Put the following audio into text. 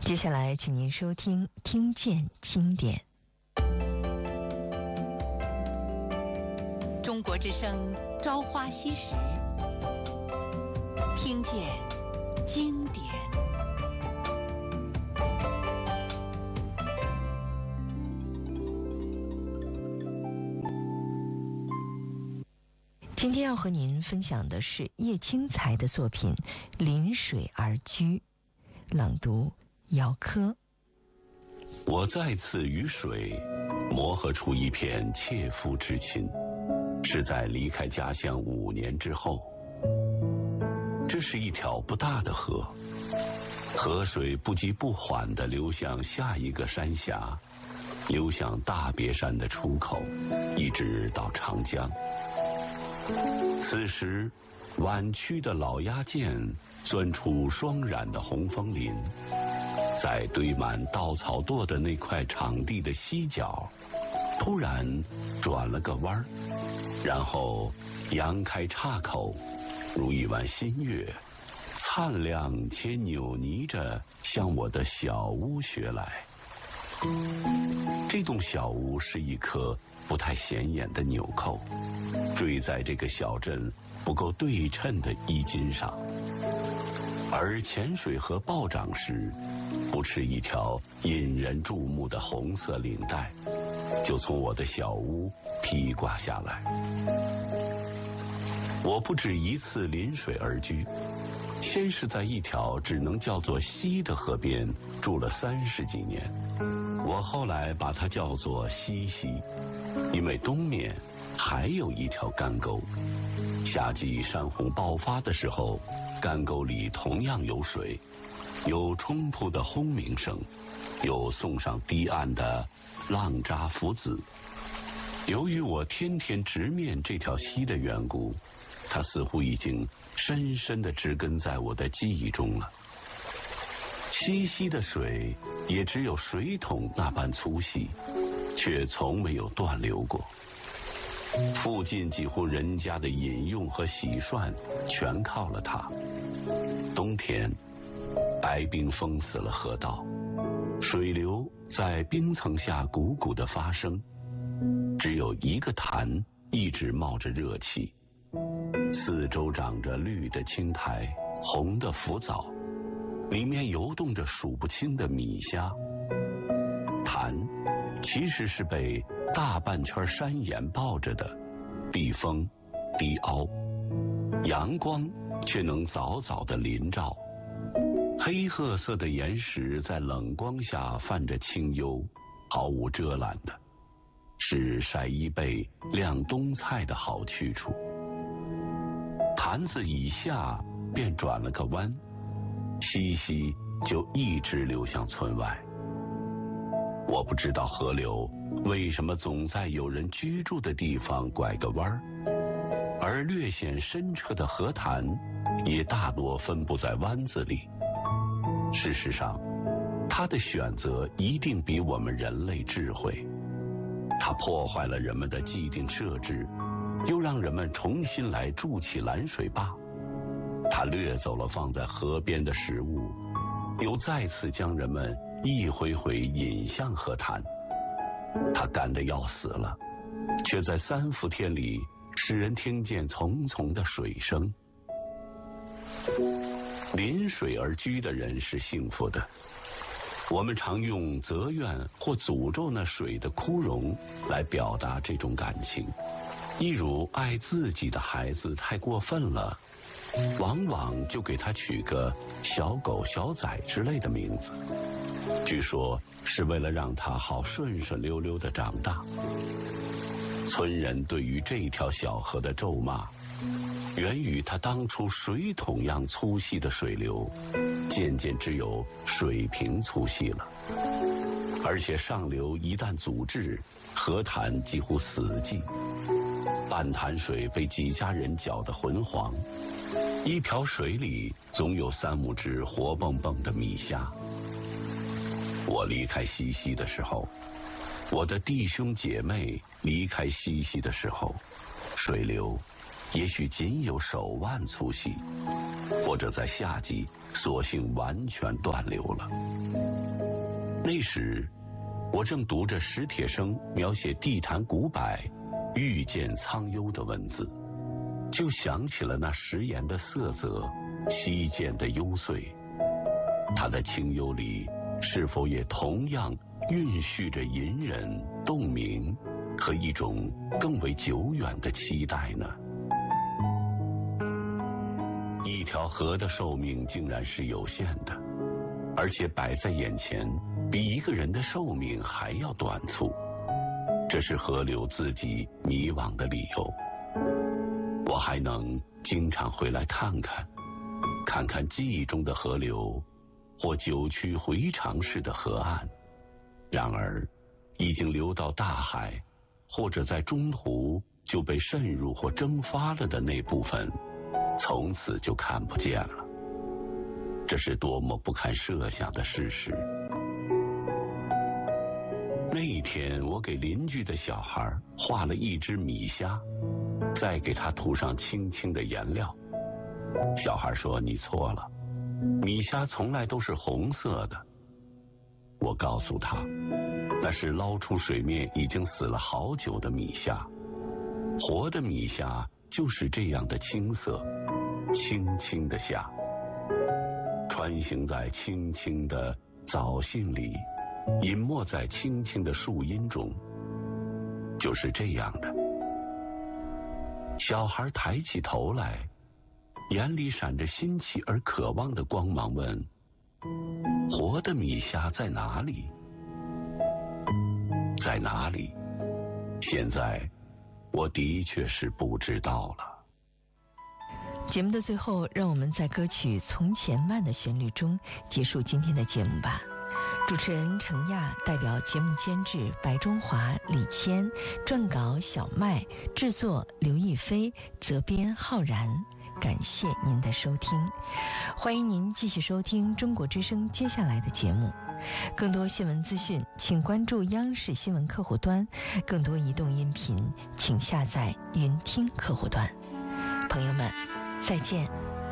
接下来请您收听听见经典。 中国之声朝花夕拾，听见经典。 今天要和您分享的是叶青才的作品《临水而居》，朗读姚科。 我再次与水磨合出一片切肤之情，是在离开家乡5年之后。这是一条不大的河，河水不急不缓地流向下一个山峡，流向大别山的出口，一直到长江。此时弯曲的老鸦涧钻出双染的红枫林，在堆满稻草垛的那块场地的西角突然转了个弯儿，然后扬开岔口，如一弯新月，灿亮且扭捏着向我的小屋学来。这栋小屋是一颗不太显眼的纽扣，坠在这个小镇不够对称的衣襟上，而潜水和暴涨时，不持一条引人注目的红色领带，就从我的小屋披挂下来。我不止一次临水而居，先是在一条只能叫做溪的河边住了30几年，我后来把它叫做西溪，因为东面还有一条干沟，夏季山洪爆发的时候，干沟里同样有水，有冲扑的轰鸣声，有送上堤岸的浪渣浮子。由于我天天直面这条溪的缘故，它似乎已经深深地植根在我的记忆中了。溪溪的水也只有水桶那般粗细，却从没有断流过。附近几户人家的饮用和洗涮全靠了它。冬天，白冰封死了河道，水流在冰层下汩汩地发生，只有一个潭一直冒着热气，四周长着绿的青苔，红的浮藻，里面游动着数不清的米虾。潭其实是被大半圈山岩抱着的，避风低凹，阳光却能早早地临照。黑褐色的岩石在冷光下泛着清幽，毫无遮拦的，是晒衣被晾冬菜的好去处。潭子以下便转了个弯，溪溪就一直流向村外。我不知道河流为什么总在有人居住的地方拐个弯儿，而略显深澈的河潭也大多分布在湾子里。事实上，它的选择一定比我们人类智慧。它破坏了人们的既定设置，又让人们重新来筑起拦水坝。它掠走了放在河边的食物，又再次将人们一回回引向河滩。它干得要死了，却在3伏天里使人听见淙淙的水声。临水而居的人是幸福的。我们常用责怨或诅咒那水的枯荣来表达这种感情，一如爱自己的孩子太过分了，往往就给他取个小狗小崽之类的名字，据说是为了让他好顺顺溜溜地长大。村人对于这条小河的咒骂，源于它当初水桶样粗细的水流，渐渐只有水平粗细了，而且上流一旦阻滞，河潭几乎死寂，半潭水被几家人搅得浑黄，一瓢水里总有3-5只活蹦蹦的米虾。我离开西溪的时候，我的弟兄姐妹离开西溪的时候，水流也许仅有手腕粗细，或者在夏季索性完全断流了。那时我正读着史铁生描写地坛古柏遇见苍幽的文字，就想起了那食盐的色泽，溪涧的幽邃。它的清幽里是否也同样蕴蓄着隐忍、洞明和一种更为久远的期待呢？一条河的寿命竟然是有限的，而且摆在眼前比一个人的寿命还要短促，这是河流自己迷惘的理由。我还能经常回来看看，看看记忆中的河流或九曲回肠式的河岸，然而已经流到大海或者在中途就被渗入或蒸发了的那部分，从此就看不见了。这是多么不堪设想的事实。那一天我给邻居的小孩画了一只米虾，再给它涂上轻轻的颜料。小孩说：“你错了，米虾从来都是红色的。”我告诉他，那是捞出水面已经死了好久的米虾，活的米虾就是这样的青色，青青的虾，穿行在青青的藻荇里，隐没在青青的树荫中，就是这样的。小孩抬起头来，眼里闪着新奇而渴望的光芒，问：“活的米虾在哪里？在哪里？”现在我的确是不知道了。 节目的最后，让我们在歌曲《从前慢》的旋律中结束今天的节目吧。主持人程亚代表节目监制白中华、李谦，撰稿小麦，制作刘亦菲，责编浩然。感谢您的收听，欢迎您继续收听中国之声接下来的节目。更多新闻资讯请关注央视新闻客户端，更多移动音频请下载云听客户端。朋友们，再见。